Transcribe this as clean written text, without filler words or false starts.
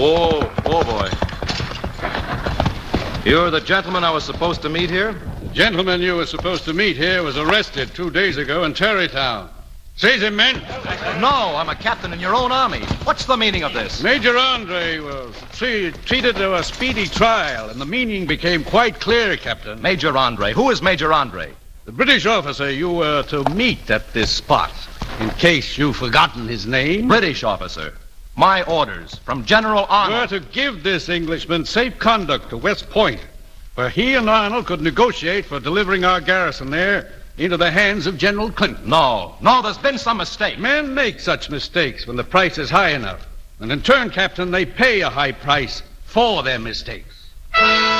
Whoa, boy. You're the gentleman I was supposed to meet here? The gentleman you were supposed to meet here was arrested 2 days ago in Tarrytown. Seize him, men. No, I'm a captain in your own army. What's the meaning of this? Major Andre was treated to a speedy trial, and the meaning became quite clear, Captain. Major Andre. Who is Major Andre? The British officer you were to meet at this spot, in case you've forgotten his name. British officer. My orders from General Arnold. Were to give this Englishman safe conduct to West Point, where he and Arnold could negotiate for delivering our garrison there into the hands of General Clinton. No, there's been some mistake. Men make such mistakes when the price is high enough. And in turn, Captain, they pay a high price for their mistakes.